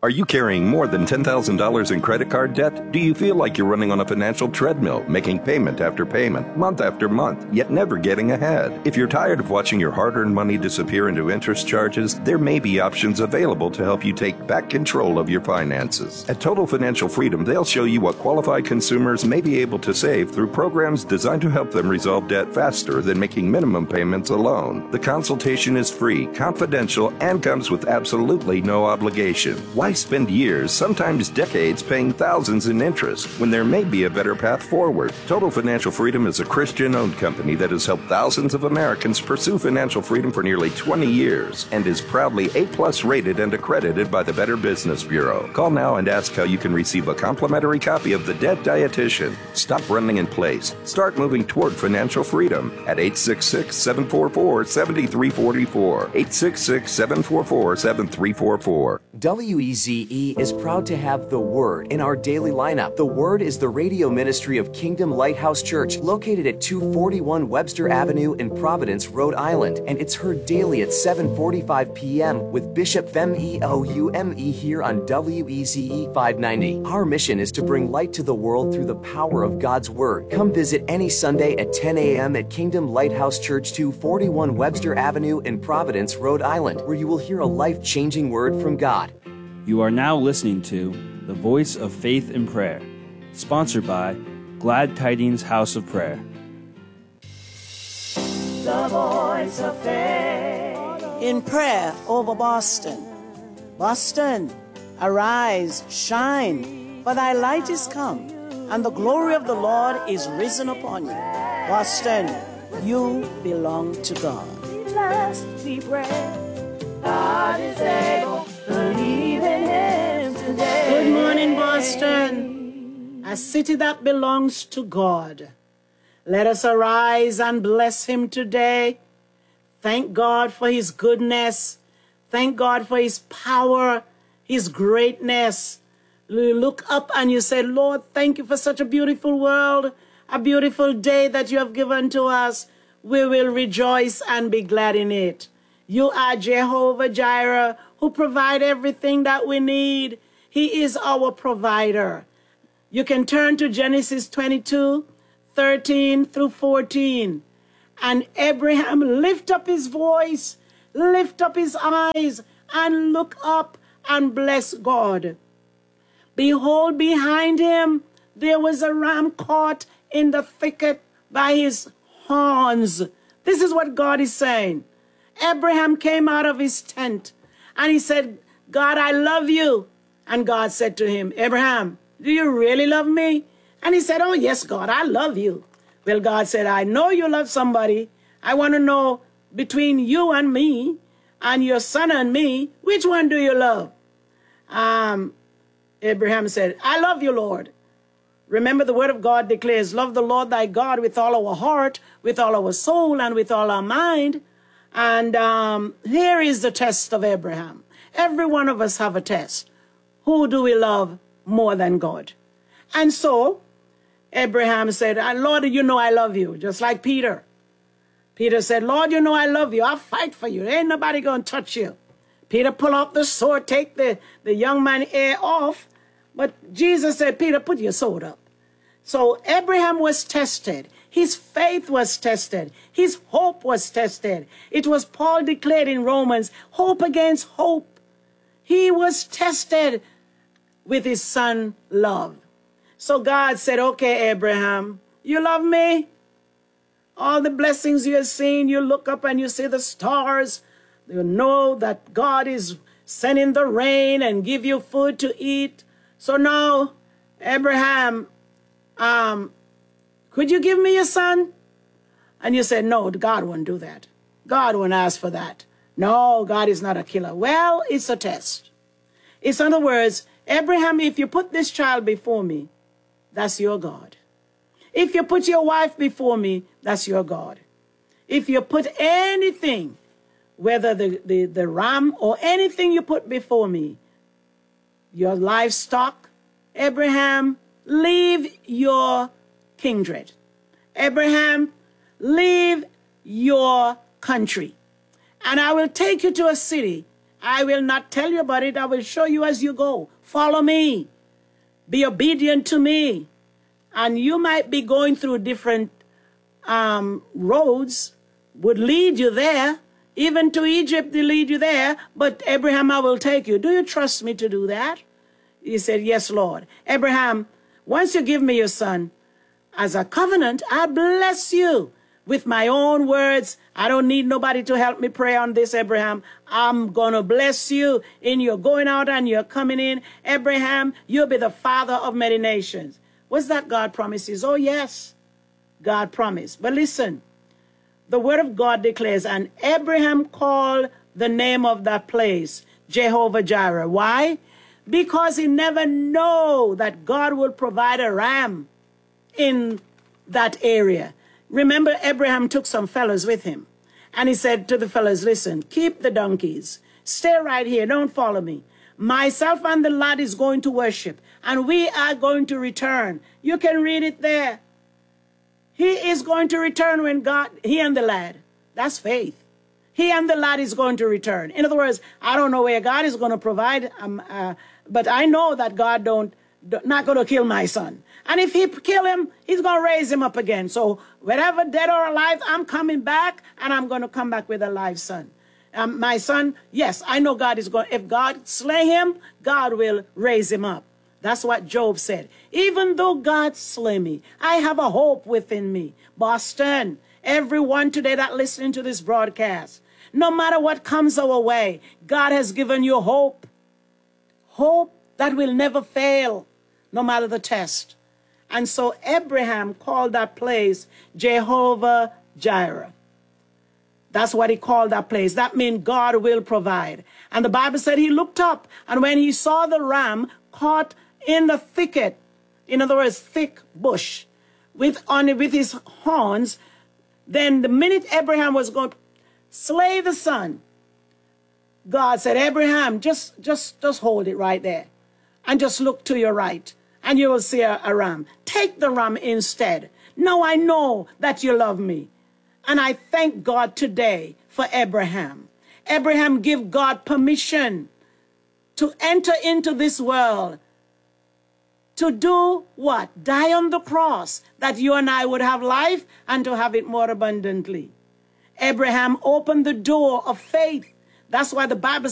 Are you carrying more than $10,000 in credit card debt? Do you feel like you're running on a financial treadmill, making payment after payment, month after month, yet never getting ahead? If you're tired of watching your hard-earned money disappear into interest charges, there may be options available to help you take back control of your finances. At Total Financial Freedom, they'll show you what qualified consumers may be able to save through programs designed to help them resolve debt faster than making minimum payments alone. The consultation is free, confidential, and comes with absolutely no obligation. Why spend years, sometimes decades, paying thousands in interest when there may be a better path forward? Total Financial Freedom is a Christian-owned company that has helped thousands of Americans pursue financial freedom for nearly 20 years and is proudly A+ rated and accredited by the Better Business Bureau. Call now and ask how you can receive a complimentary copy of The Debt Dietitian. Stop running in place. Start moving toward financial freedom at 866-744-7344. 866-744-7344. WEZE is proud to have The Word in our daily lineup. The Word is the radio ministry of Kingdom Lighthouse Church, located at 241 Webster Avenue in Providence, Rhode Island, and it's heard daily at 7:45 p.m. with Bishop Femi here on WEZE 590. Our mission is to bring light to the world through the power of God's Word. Come visit any Sunday at 10 a.m. at Kingdom Lighthouse Church, 241 Webster Avenue in Providence, Rhode Island, where you will hear a life-changing word from God. You are now listening to The Voice of Faith and Prayer, sponsored by Glad Tidings House of Prayer. The Voice of Faith. In prayer over Boston. Boston, arise, shine, for thy light is come, and the glory of the Lord is risen upon you. Boston, you belong to God. Last we pray, God is able, believe in Him today. Good morning, Boston, a city that belongs to God. Let us arise and bless Him today. Thank God for His goodness. Thank God for His power, His greatness. You look up and you say, Lord, thank you for such a beautiful world, a beautiful day that you have given to us. We will rejoice and be glad in it. You are Jehovah Jireh, who provide everything that we need. He is our provider. You can turn to Genesis 22:13-14. And Abraham lift up his voice, lift up his eyes, and look up and bless God. Behold, behind him there was a ram caught in the thicket by his horns. This is what God is saying. Abraham came out of his tent and he said, God, I love you. And God said to him, Abraham, do you really love me? And he said, oh, yes, God, I love you. Well, God said, I know you love somebody. I want to know between you and me and your son and me, which one do you love? Abraham said, I love you, Lord. Remember, the word of God declares, love the Lord thy God with all our heart, with all our soul, and with all our mind. And here is the test of Abraham. Every one of us have a test. Who do we love more than God? And so Abraham said, Lord, you know I love you, just like Peter. Peter said, Lord, you know I love you. I'll fight for you. Ain't nobody going to touch you. Peter pull out the sword, take the young man's ear off. But Jesus said, Peter, put your sword up. So Abraham was tested. His faith was tested. His hope was tested. It was Paul declared in Romans, hope against hope. He was tested with his son, love. So God said, okay, Abraham, you love me? All the blessings you have seen, you look up and you see the stars. You know that God is sending the rain and give you food to eat. So now, Abraham, could you give me your son? And you said, no, God won't do that. God won't ask for that. No, God is not a killer. Well, it's a test. It's, in other words, Abraham, if you put this child before me, that's your God. If you put your wife before me, that's your God. If you put anything, whether the ram or anything you put before me, your livestock, Abraham, leave your kindred. Abraham, leave your country. And I will take you to a city, I will not tell you about it. I will show you as you go. Follow me. Be obedient to me. And you might be going through different roads, would lead you there. Even to Egypt, they lead you there. But Abraham, I will take you. Do you trust me to do that? He said, yes, Lord. Abraham, once you give me your son as a covenant, I bless you with my own words. I don't need nobody to help me pray on this, Abraham. I'm going to bless you in your going out and your coming in. Abraham, you'll be the father of many nations. What's that God promises? Oh, yes, God promised. But listen, the word of God declares, and Abraham called the name of that place Jehovah Jireh. Why? Because he never knew that God would provide a ram in that area. Remember, Abraham took some fellows with him. And he said to the fellows, listen, keep the donkeys. Stay right here. Don't follow me. Myself and the lad is going to worship. And we are going to return. You can read it there. He is going to return when God, he and the lad. That's faith. He and the lad is going to return. In other words, I don't know where God is going to provide, but I know that God not going to kill my son. And if he kill him, he's going to raise him up again. So whether dead or alive, I'm coming back, and I'm going to come back with a live son. My son, yes, I know God is going, if God slay him, God will raise him up. That's what Job said. Even though God slay me, I have a hope within me. Boston, everyone today that listening to this broadcast, no matter what comes our way, God has given you hope. Hope that will never fail, no matter the test. And so Abraham called that place Jehovah Jireh. That's what he called that place. That means God will provide. And the Bible said he looked up, and when he saw the ram caught in the thicket, in other words, thick bush, with his horns, then the minute Abraham was going to slay the son, God said, Abraham, just hold it right there, and just look to your right, and you will see a ram. Take the ram instead. Now I know that you love me. And I thank God today for Abraham. Abraham gave God permission to enter into this world. To do what? Die on the cross, that you and I would have life and to have it more abundantly. Abraham opened the door of faith. That's why the Bible